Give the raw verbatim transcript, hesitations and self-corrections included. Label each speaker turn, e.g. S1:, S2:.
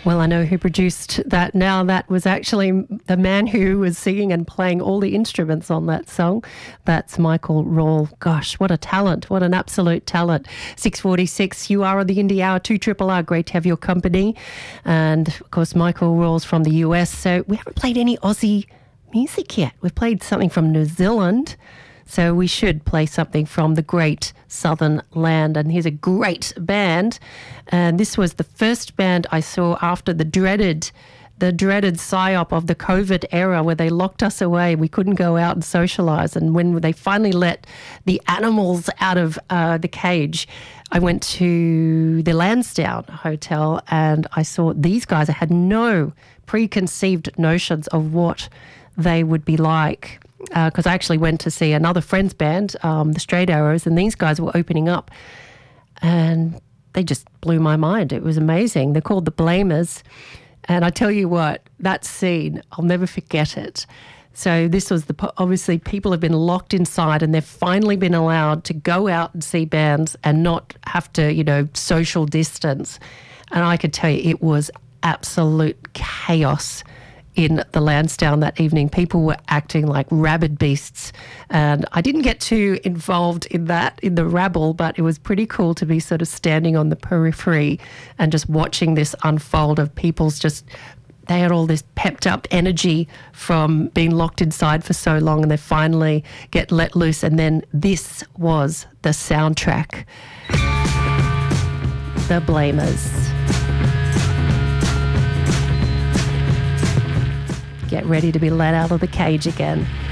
S1: Well, I know who produced that now. That was actually the man who was singing and playing all the instruments on that song. That's Michael Rawl. Gosh, what a talent. What an absolute talent. six forty-six, you are on the Indie Hour, two R R R. Great to have your company. And, of course, Michael Rawl's from the U S. So we haven't played any Aussie music yet. We've played something from New Zealand. So we should play something from the great southern land. And here's a great band. And this was the first band I saw after the dreaded, the dreaded psyop of the COVID era where they locked us away. We couldn't go out and socialise. And when they finally let the animals out of uh, the cage, I went to the Lansdowne Hotel and I saw these guys. I had no preconceived notions of what they would be like. Because uh, I actually went to see another friend's band, um, the Straight Arrows, and these guys were opening up. And they just blew my mind. It was amazing. They're called the Blamers. And I tell you what, that scene, I'll never forget it. So this was the, obviously people have been locked inside and they've finally been allowed to go out and see bands and not have to, you know, social distance. And I could tell you it was absolute chaos in the Lansdowne that evening. People were acting like rabid beasts. And I didn't get too involved in that, in the rabble, but it was pretty cool to be sort of standing on the periphery and just watching this unfold of people's just, they had all this pepped up energy from being locked inside for so long and they finally get let loose. And then this was the soundtrack. The Blamers. Get ready to be let out of the cage again.